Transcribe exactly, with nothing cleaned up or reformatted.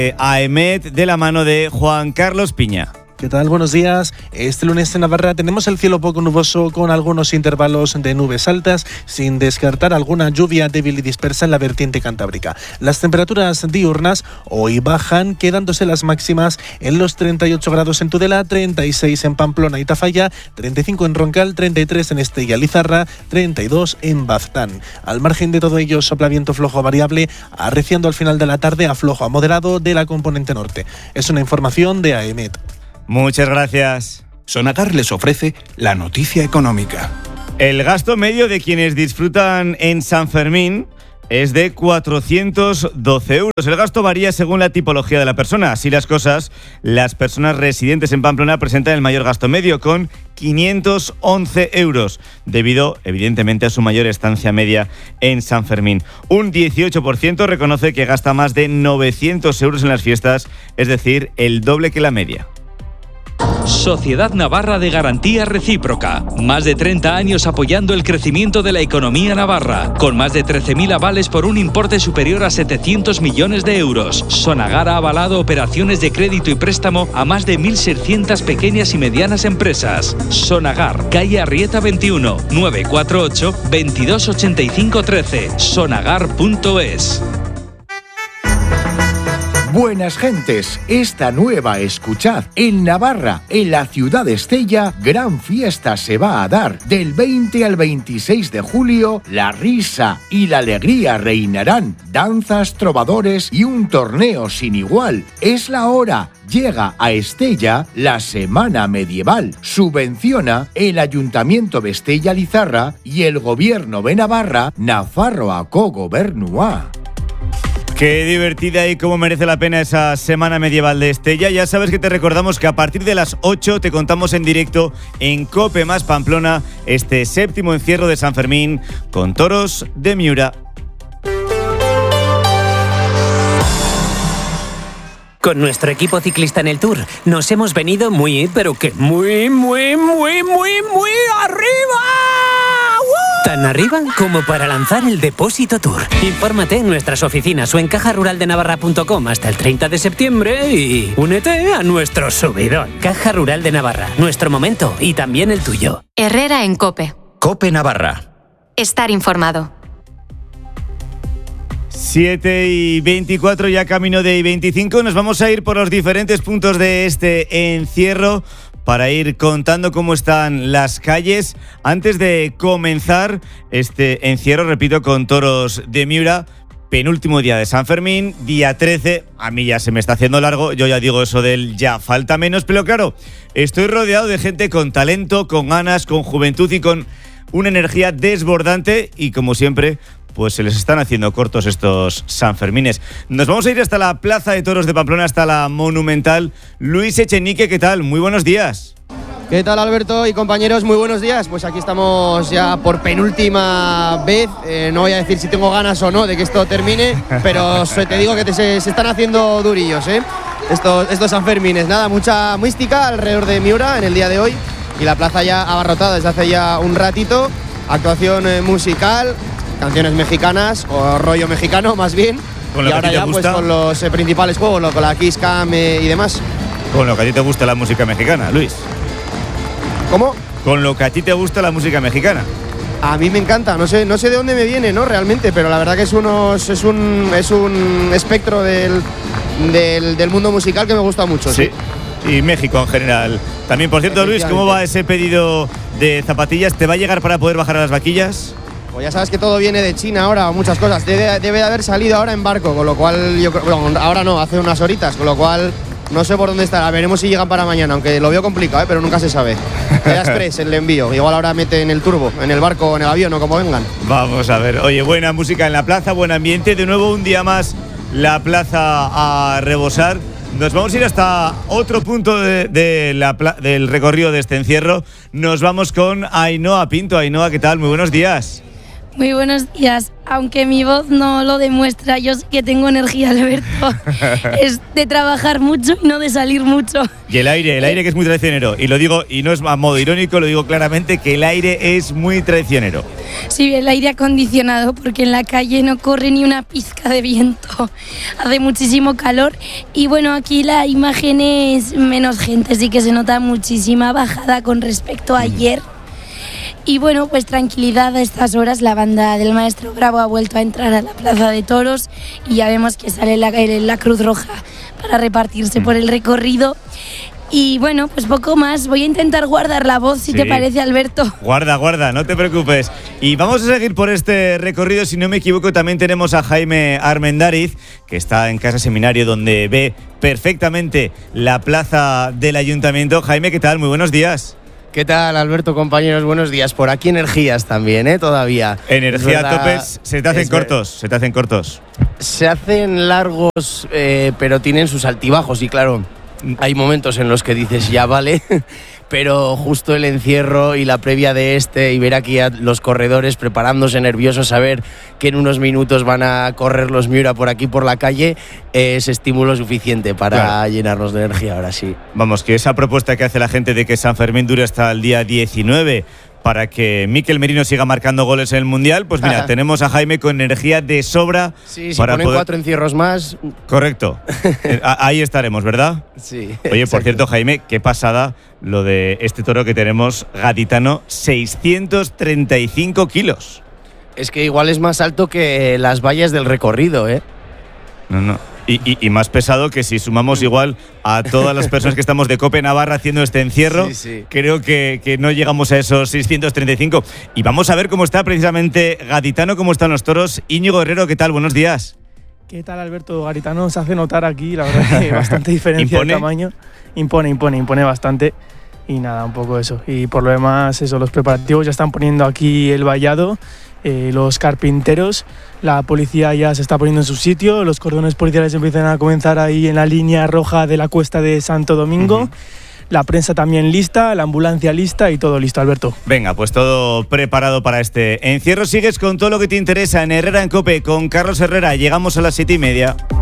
AEMET de la mano de Juan Carlos Piña. ¿Qué tal? Buenos días. Este lunes en Navarra tenemos el cielo poco nuboso con algunos intervalos de nubes altas, sin descartar alguna lluvia débil y dispersa en la vertiente cantábrica. Las temperaturas diurnas hoy bajan, quedándose las máximas en los treinta y ocho grados en Tudela, treinta y seis en Pamplona y Tafalla, treinta y cinco en Roncal, treinta y tres en Estella Lizarra, treinta y dos en Baztán. Al margen de todo ello, sopla viento flojo variable, arreciando al final de la tarde a flojo a moderado de la componente norte. Es una información de AEMET. Muchas gracias. Sonagar les ofrece la noticia económica. El gasto medio de quienes disfrutan en San Fermín es de cuatrocientos doce euros. El gasto varía según la tipología de la persona. Así las cosas, las personas residentes en Pamplona presentan el mayor gasto medio con quinientos once euros, debido evidentemente a su mayor estancia media en San Fermín. Un dieciocho por ciento reconoce que gasta más de novecientos euros en las fiestas, es decir, el doble que la media. Sociedad Navarra de Garantía Recíproca. Más de treinta años apoyando el crecimiento de la economía navarra, con más de trece mil avales por un importe superior a setecientos millones de euros. Sonagar ha avalado operaciones de crédito y préstamo a más de mil seiscientas pequeñas y medianas empresas. Sonagar, calle Arrieta veintiuno, nueve cuatro ocho, veintidós ochenta y cinco trece. sonagar punto es. Buenas gentes, esta nueva escuchad. En Navarra, en la ciudad de Estella, gran fiesta se va a dar. Del veinte al veintiséis de julio, la risa y la alegría reinarán. Danzas, trovadores y un torneo sin igual. Es la hora. Llega a Estella la Semana Medieval. Subvenciona el Ayuntamiento de Estella Lizarra y el Gobierno de Navarra, Nafarroako Gobernua. Qué divertida y cómo merece la pena esa Semana Medieval de Estella. Ya sabes que te recordamos que a partir de las ocho te contamos en directo en COPE más Pamplona este séptimo encierro de San Fermín con toros de Miura. Con nuestro equipo ciclista en el Tour nos hemos venido muy, pero que muy, muy, muy, muy, muy arriba. Tan arriba como para lanzar el Depósito Tour. Infórmate en nuestras oficinas o en caja rural de navarra punto com hasta el treinta de septiembre y únete a nuestro subidón. Caja Rural de Navarra, nuestro momento y también el tuyo. Herrera en COPE. COPE Navarra. Estar informado. siete y veinticuatro, ya camino de veinticinco. Nos vamos a ir por los diferentes puntos de este encierro para ir contando cómo están las calles. Antes de comenzar este encierro, repito, con toros de Miura, penúltimo día de San Fermín, día trece. A mí ya se me está haciendo largo, yo ya digo eso del ya falta menos, pero claro, estoy rodeado de gente con talento, con ganas, con juventud y con una energía desbordante y, como siempre, pues se les están haciendo cortos estos Sanfermines. Nos vamos a ir hasta la Plaza de Toros de Pamplona, hasta la Monumental. Luis Echenique, ¿qué tal? Muy buenos días. ¿Qué tal, Alberto y compañeros? Muy buenos días. Pues aquí estamos ya por penúltima vez. Eh, no voy a decir si tengo ganas o no de que esto termine, pero te digo que te, se, se están haciendo durillos, ¿eh? Estos, estos Sanfermines. Nada, mucha mística alrededor de Miura en el día de hoy y la plaza ya abarrotada desde hace ya un ratito. Actuación eh, musical, canciones mexicanas o rollo mexicano más bien. Con lo y que ahora a ti te ya gusta, pues con los eh, principales juegos, lo, con la Kiss Cam eh, y demás. Con lo que a ti te gusta la música mexicana, Luis. ¿Cómo? Con lo que a ti te gusta la música mexicana. A mí me encanta, no sé, no sé de dónde me viene, ¿no? Realmente, pero la verdad que es unos, es un, es un espectro del, del, del mundo musical que me gusta mucho. Sí. sí. Y México en general. También, por cierto, Luis, ¿cómo va ese pedido de zapatillas? ¿Te va a llegar para poder bajar a las vaquillas? Pues ya sabes que todo viene de China ahora, muchas cosas. Debe, debe de haber salido ahora en barco, con lo cual, yo creo, bueno, ahora no, hace unas horitas, con lo cual no sé por dónde estará. Veremos si llegan para mañana, aunque lo veo complicado, ¿eh? Pero nunca se sabe. Era express el envío, igual ahora mete en el turbo, en el barco o en el avión o como vengan. Vamos a ver, oye, buena música en la plaza, buen ambiente, de nuevo un día más la plaza a rebosar. Nos vamos a ir hasta otro punto de, de la, del recorrido de este encierro. Nos vamos con Ainhoa Pinto. Ainhoa, ¿qué tal? Muy buenos días. Muy buenos días. Aunque mi voz no lo demuestra, yo sí que tengo energía, Alberto. Es de trabajar mucho y no de salir mucho. Y el aire, el aire que es muy traicionero. Y lo digo, y no es a modo irónico, lo digo claramente, que el aire es muy traicionero. Sí, el aire acondicionado, porque en la calle no corre ni una pizca de viento. Hace muchísimo calor. Y bueno, aquí la imagen es menos gente, sí que se nota muchísima bajada con respecto a ayer. Y bueno, pues tranquilidad a estas horas. La banda del Maestro Bravo ha vuelto a entrar a la Plaza de Toros y ya vemos que sale la, la Cruz Roja para repartirse por el recorrido. Y bueno, pues poco más. Voy a intentar guardar la voz, si sí. te parece, Alberto. Guarda, guarda, no te preocupes. Y vamos a seguir por este recorrido. Si no me equivoco, también tenemos a Jaime Armendáriz, que está en Casa Seminario, donde ve perfectamente la plaza del Ayuntamiento. Jaime, ¿qué tal? Muy buenos días. ¿Qué tal, Alberto, compañeros? Buenos días. Por aquí energías también, ¿eh? Todavía. Energía a topes, se te hacen cortos, se te hacen cortos. Se hacen largos, eh, pero tienen sus altibajos y claro, hay momentos en los que dices ya vale, pero justo el encierro y la previa de este y ver aquí a los corredores preparándose nerviosos, saber que en unos minutos van a correr los Miura por aquí por la calle, es estímulo suficiente para claro. llenarnos de energía ahora sí. Vamos, que esa propuesta que hace la gente de que San Fermín dure hasta el día diecinueve para que Mikel Merino siga marcando goles en el Mundial, pues mira, Ajá. tenemos a Jaime con energía de sobra. Sí, si para ponen poder... cuatro encierros más. Correcto. Ahí estaremos, ¿verdad? Sí. Oye, exacto. Por cierto, Jaime, qué pasada lo de este toro que tenemos gaditano, seiscientos treinta y cinco kilos. Es que igual es más alto que las vallas del recorrido, ¿eh? No, no. Y, y, y más pesado que si sumamos igual a todas las personas que estamos de COPE Navarra haciendo este encierro, sí, sí. creo que, que no llegamos a esos seiscientos treinta y cinco. Y vamos a ver cómo está precisamente gaditano, cómo están los toros. Íñigo Herrero, ¿qué tal? Buenos días. ¿Qué tal, Alberto? Gaditano se hace notar aquí, la verdad que bastante diferencia de tamaño. Impone, impone, impone bastante. Y nada, un poco eso. Y por lo demás, eso, los preparativos ya están poniendo aquí el vallado. Eh, los carpinteros, la policía ya se está poniendo en su sitio, los cordones policiales empiezan a comenzar ahí en la línea roja de la cuesta de Santo Domingo. Uh-huh. La prensa también lista, la ambulancia lista y todo listo, Alberto. Venga, pues todo preparado para este encierro. Sigues con todo lo que te interesa en Herrera en COPE con Carlos Herrera. Llegamos a las siete y media.